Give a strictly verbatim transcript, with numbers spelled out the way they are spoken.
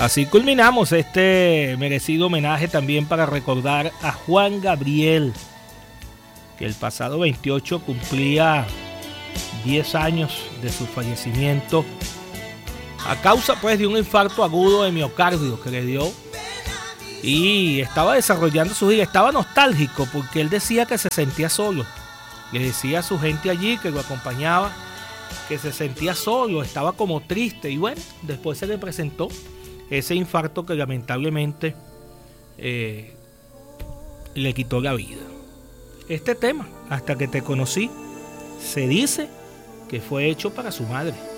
Así culminamos este merecido homenaje también para recordar a Juan Gabriel, que el pasado veintiocho cumplía diez años de su fallecimiento a causa pues de un infarto agudo de miocardio que le dio, y estaba desarrollando su vida. Estaba nostálgico porque él decía que se sentía solo. Le decía a su gente allí que lo acompañaba que se sentía solo, estaba como triste, y bueno, después se le presentó ese infarto que lamentablemente eh, le quitó la vida. Este tema, Hasta que te conocí, se dice que fue hecho para su madre.